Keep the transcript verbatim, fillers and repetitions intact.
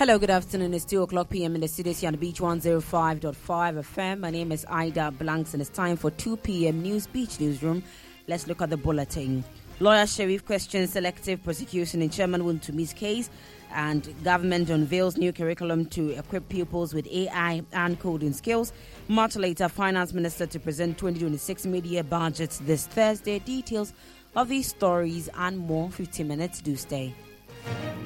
Hello, good afternoon. It's two o'clock p.m. in the studios here on the Beach one oh five point five F M. My name is Ida Blanks, and it's time for two p.m. News Beach Newsroom. Let's look at the bulletin. Lawyer Sharif questions selective prosecution in Chairman Wuntumi's case, and government unveils new curriculum to equip pupils with A I and coding skills. Much later, Finance Minister to present twenty twenty-six mid-year budgets this Thursday. Details of these stories and more. fifteen minutes. Do stay.